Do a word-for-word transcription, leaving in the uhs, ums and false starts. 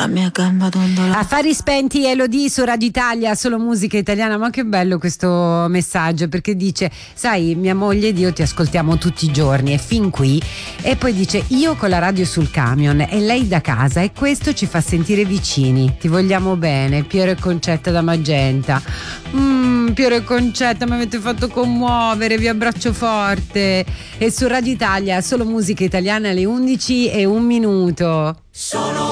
mia gamba dondola. Affari spenti, Elodie su Radio Italia, solo musica italiana. Ma che bello questo messaggio, perché dice: sai, mia moglie ed io ti ascoltiamo tutti i giorni e fin qui. E poi dice: io con la radio sul camion e lei da casa, e questo ci fa sentire vicini. Ti vogliamo bene. Piero e Concetta da Magenta. Mm, Piero e Concetta, mi avete fatto commuovere, vi abbraccio forte. E su Radio Italia solo musica italiana alle undici e un minuto. Sono